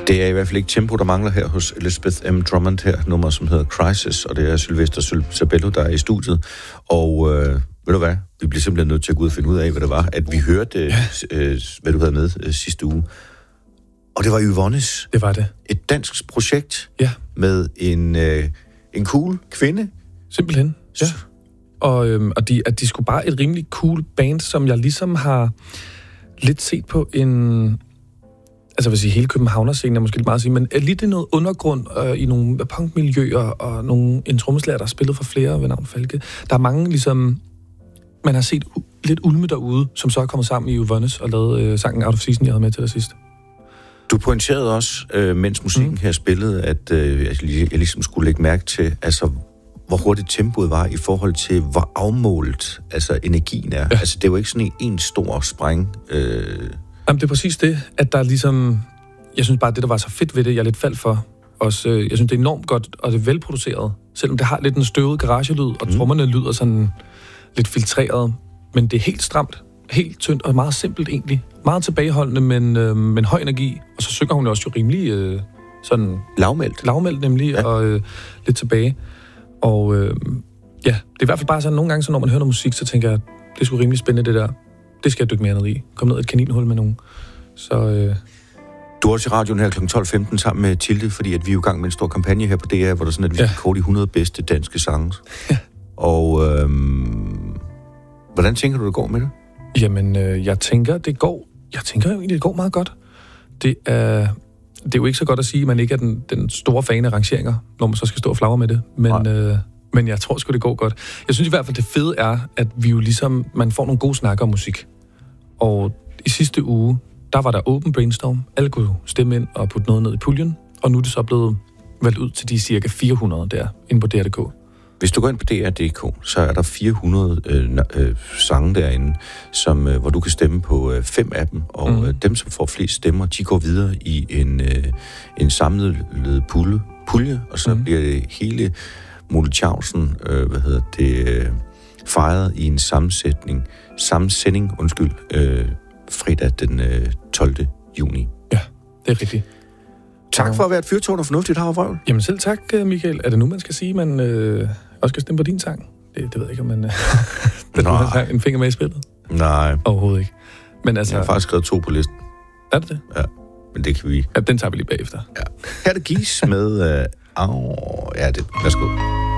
Det er i hvert fald ikke tempo, der mangler her hos Elizabeth M. Drummond her, nummer som hedder Crisis, og det er Sylvester Sabello, der er i studiet. Og ved du hvad, vi bliver simpelthen nødt til at gå ud og finde ud af, hvad det var, at vi hørte, hvad du havde med sidste uge. Og det var Yvonnes. Det var det. Et dansk projekt med en cool kvinde. Simpelthen, ja. Og de skulle bare et rimelig cool band, som jeg ligesom har lidt set på en... Altså, jeg vil sige, hele Københavnerscenen er måske lidt meget at sige, men lidt i noget undergrund i nogle punkmiljøer, og en trommeslager, der har spillet for flere ved navn Falke. Der er mange, ligesom, man har set lidt ulme derude, som så er kommet sammen i Yvonnes og lavet sangen Out of Season, jeg havde med til det sidste. Du pointerede også, mens musikken her spillede, at jeg ligesom skulle lægge mærke til, altså, hvor hurtigt tempoet var i forhold til, hvor afmålt altså, energien er. Ja. Altså, det var ikke sådan en stor spræng. Jamen, det er præcis det, at der ligesom... Jeg synes bare, det, der var så fedt ved det, jeg lidt faldt for. Også, jeg synes, det er enormt godt, og det er velproduceret. Selvom det har lidt en støvet garagelyd, og trommerne lyder sådan lidt filtreret. Men det er helt stramt, helt tyndt og meget simpelt egentlig. Meget tilbageholdende, men høj energi. Og så synger hun også jo rimelig sådan... Lavmældt nemlig, og lidt tilbage. Og det er i hvert fald bare sådan, nogle gange, så når man hører noget musik, så tænker jeg, det er sgu rimelig spændende, det der. Det skal jeg dykke mere ned i. Kom ned i et kaninhul med nogen. Så... Du er også i radioen her kl. 12.15 sammen med Tilde, fordi at vi er jo i gang med en stor kampagne her på DR, hvor der sådan, at vi skal kåre de 100 bedste danske sange. Og hvordan tænker du, det går med det? Jamen, jeg tænker egentlig, det går meget godt. Det er jo ikke så godt at sige, at man ikke er den store fan af rangeringer, når man så skal stå og flagre med det. Men jeg tror sgu, det går godt. Jeg synes i hvert fald, det fede er, at vi jo ligesom, man får nogle gode snakker om musik. Og i sidste uge, der var der open brainstorm. Alle kunne stemme ind og putte noget ned i puljen. Og nu er det så blevet valgt ud til de cirka 400 der, inde på DR.dk. Hvis du går ind på DR.dk, så er der 400 sange derinde, hvor du kan stemme på 5 af dem. Og dem, som får flest stemmer, de går videre i en samlet pulje, og så bliver det hele Mole Tjavsen, fejret i en sammensætning, fredag den 12. juni. Ja, det er rigtigt. Tak for at være et fyrtårn og fornuftigt havrevrøvl. Jamen selv tak, Michael. Er det nu, man skal sige, man også skal stemme på din sang? Det ved jeg ikke, om man har en finger med i spillet. Nej. Overhovedet ikke. Men altså... Jeg har faktisk skrevet 2 på listen. Er det det? Ja, men det kan vi... Ja, den tager vi lige bagefter. Ja. Her er det Gis med... Værsgo.